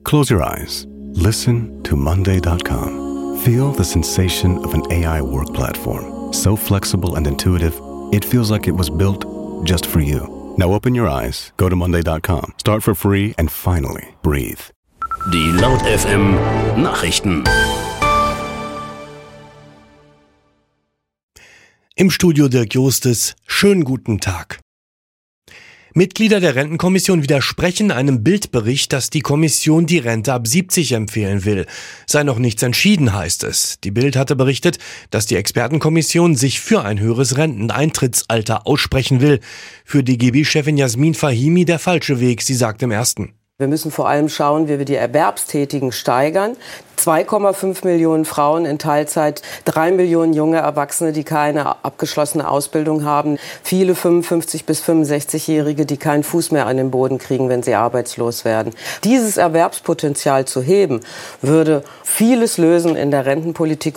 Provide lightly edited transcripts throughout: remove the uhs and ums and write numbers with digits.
Close your eyes. Listen to Monday.com. Feel the sensation of an AI work platform. So flexible and intuitive, it feels like it was built just for you. Now open your eyes, go to Monday.com, start for free and finally breathe. Die Laut FM Nachrichten. Im Studio Dirk Jostes, schönen guten Tag. Mitglieder der Rentenkommission widersprechen einem Bildbericht, dass die Kommission die Rente ab 70 empfehlen will. Sei noch nichts entschieden, heißt es. Die Bild hatte berichtet, dass die Expertenkommission sich für ein höheres Renteneintrittsalter aussprechen will. Für DGB-Chefin Jasmin Fahimi der falsche Weg, sie sagt im Ersten. Wir müssen vor allem schauen, wie wir die Erwerbstätigen steigern. 2,5 Millionen Frauen in Teilzeit, 3 Millionen junge Erwachsene, die keine abgeschlossene Ausbildung haben. Viele 55- bis 65-Jährige, die keinen Fuß mehr an den Boden kriegen, wenn sie arbeitslos werden. Dieses Erwerbspotenzial zu heben, würde vieles lösen in der Rentenpolitik.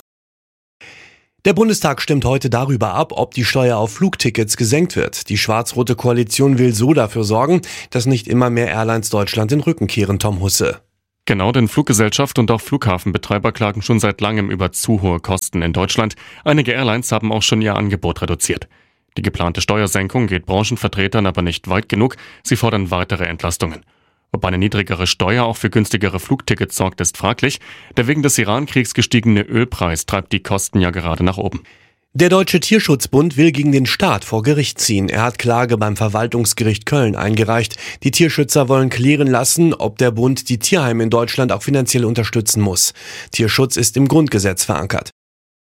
Der Bundestag stimmt heute darüber ab, ob die Steuer auf Flugtickets gesenkt wird. Die schwarz-rote Koalition will so dafür sorgen, dass nicht immer mehr Airlines Deutschland den Rücken kehren, Tom Husse. Genau, denn Fluggesellschaft und auch Flughafenbetreiber klagen schon seit langem über zu hohe Kosten in Deutschland. Einige Airlines haben auch schon ihr Angebot reduziert. Die geplante Steuersenkung geht Branchenvertretern aber nicht weit genug. Sie fordern weitere Entlastungen. Ob eine niedrigere Steuer auch für günstigere Flugtickets sorgt, ist fraglich. Der wegen des Iran-Kriegs gestiegene Ölpreis treibt die Kosten ja gerade nach oben. Der Deutsche Tierschutzbund will gegen den Staat vor Gericht ziehen. Er hat Klage beim Verwaltungsgericht Köln eingereicht. Die Tierschützer wollen klären lassen, ob der Bund die Tierheime in Deutschland auch finanziell unterstützen muss. Tierschutz ist im Grundgesetz verankert.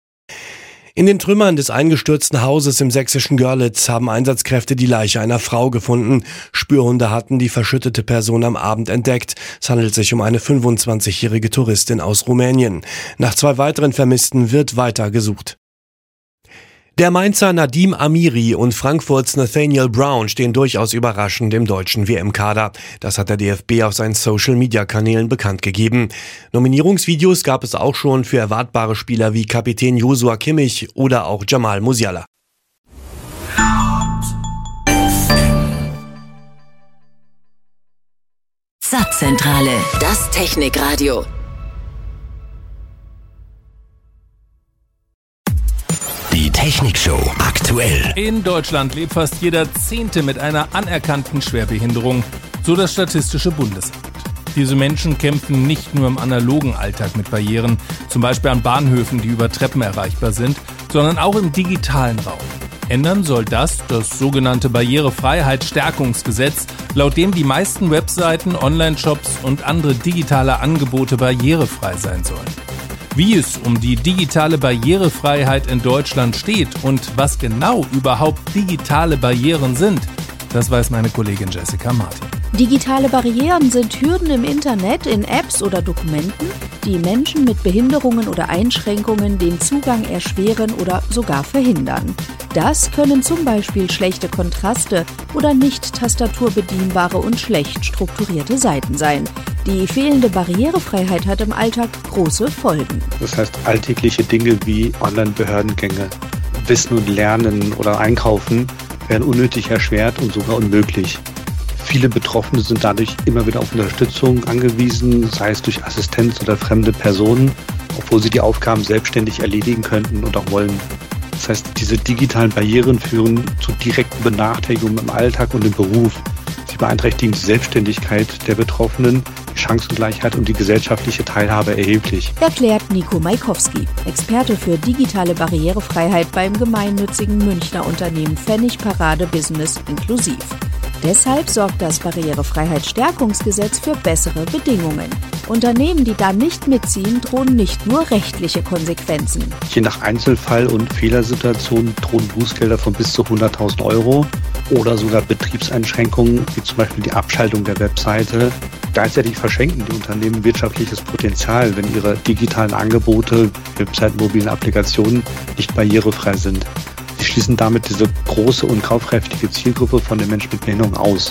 In den Trümmern des eingestürzten Hauses im sächsischen Görlitz haben Einsatzkräfte die Leiche einer Frau gefunden. Spürhunde hatten die verschüttete Person am Abend entdeckt. Es handelt sich um eine 25-jährige Touristin aus Rumänien. Nach 2 weiteren Vermissten wird weiter gesucht. Der Mainzer Nadim Amiri und Frankfurts Nathaniel Brown stehen durchaus überraschend im deutschen WM-Kader. Das hat der DFB auf seinen Social-Media-Kanälen bekannt gegeben. Nominierungsvideos gab es auch schon für erwartbare Spieler wie Kapitän Joshua Kimmich oder auch Jamal Musiala. Satzzentrale, das Technikradio. Die Technikshow aktuell. In Deutschland lebt fast jeder 10. mit einer anerkannten Schwerbehinderung, so das Statistische Bundesamt. Diese Menschen kämpfen nicht nur im analogen Alltag mit Barrieren, zum Beispiel an Bahnhöfen, die über Treppen erreichbar sind, sondern auch im digitalen Raum. Ändern soll das sogenannte Barrierefreiheitsstärkungsgesetz, laut dem die meisten Webseiten, Online-Shops und andere digitale Angebote barrierefrei sein sollen. Wie es um die digitale Barrierefreiheit in Deutschland steht und was genau überhaupt digitale Barrieren sind, das weiß meine Kollegin Jessica Martin. Digitale Barrieren sind Hürden im Internet, in Apps oder Dokumenten, die Menschen mit Behinderungen oder Einschränkungen den Zugang erschweren oder sogar verhindern. Das können zum Beispiel schlechte Kontraste oder nicht tastaturbedienbare und schlecht strukturierte Seiten sein. Die fehlende Barrierefreiheit hat im Alltag große Folgen. Das heißt, alltägliche Dinge wie Online-Behördengänge, Wissen und Lernen oder Einkaufen werden unnötig erschwert und sogar unmöglich. Viele Betroffene sind dadurch immer wieder auf Unterstützung angewiesen, sei es durch Assistenz oder fremde Personen, obwohl sie die Aufgaben selbstständig erledigen könnten und auch wollen. Das heißt, diese digitalen Barrieren führen zu direkten Benachteiligungen im Alltag und im Beruf. Sie beeinträchtigen die Selbstständigkeit der Betroffenen, die Chancengleichheit und die gesellschaftliche Teilhabe erheblich. Erklärt Nico Majkowski, Experte für digitale Barrierefreiheit beim gemeinnützigen Münchner Unternehmen Pfennig Parade Business Inklusiv. Deshalb sorgt das Barrierefreiheitsstärkungsgesetz für bessere Bedingungen. Unternehmen, die da nicht mitziehen, drohen nicht nur rechtliche Konsequenzen. Je nach Einzelfall und Fehlersituation drohen Bußgelder von bis zu 100.000 Euro oder sogar Betriebseinschränkungen, wie zum Beispiel die Abschaltung der Webseite. Gleichzeitig verschenken die Unternehmen wirtschaftliches Potenzial, wenn ihre digitalen Angebote, Webseiten, mobilen Applikationen nicht barrierefrei sind. Sie schließen damit diese große und kaufkräftige Zielgruppe von den Menschen mit Behinderung aus.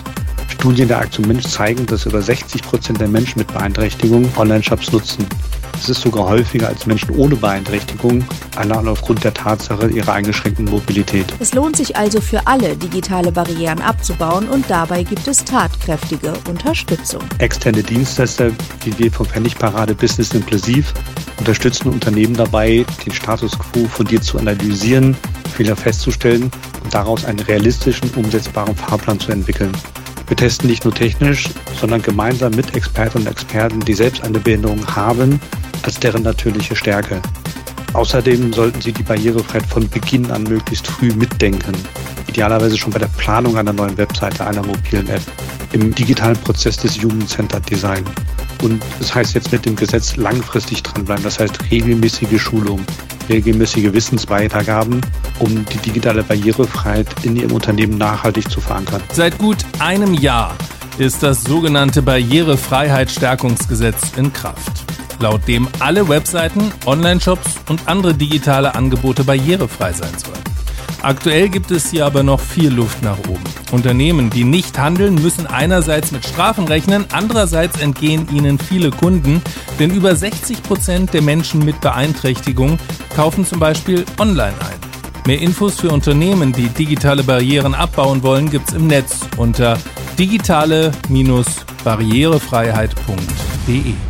Studien der Aktion Mensch zeigen, dass über 60% der Menschen mit Beeinträchtigungen Online-Shops nutzen. Es ist sogar häufiger als Menschen ohne Beeinträchtigung, allein aufgrund der Tatsache ihrer eingeschränkten Mobilität. Es lohnt sich also für alle, digitale Barrieren abzubauen, und dabei gibt es tatkräftige Unterstützung. Externe Dienstleister wie wir von Pfennigparade Business Inklusiv unterstützen Unternehmen dabei, den Status quo fundiert zu analysieren, Fehler festzustellen und daraus einen realistischen, umsetzbaren Fahrplan zu entwickeln. Wir testen nicht nur technisch, sondern gemeinsam mit Expertinnen und Experten, die selbst eine Behinderung haben, als deren natürliche Stärke. Außerdem sollten Sie die Barrierefreiheit von Beginn an möglichst früh mitdenken. Idealerweise schon bei der Planung einer neuen Webseite, einer mobilen App, im digitalen Prozess des Human-Centered Design. Und das heißt jetzt mit dem Gesetz langfristig dranbleiben, das heißt regelmäßige Schulung, regelmäßige Wissensweitergaben, um die digitale Barrierefreiheit in Ihrem Unternehmen nachhaltig zu verankern. Seit gut einem Jahr ist das sogenannte Barrierefreiheitsstärkungsgesetz in Kraft, laut dem alle Webseiten, Online-Shops und andere digitale Angebote barrierefrei sein sollen. Aktuell gibt es hier aber noch viel Luft nach oben. Unternehmen, die nicht handeln, müssen einerseits mit Strafen rechnen, andererseits entgehen ihnen viele Kunden, denn über 60% der Menschen mit Beeinträchtigung kaufen zum Beispiel online ein. Mehr Infos für Unternehmen, die digitale Barrieren abbauen wollen, gibt's im Netz unter digitale-barrierefreiheit.de.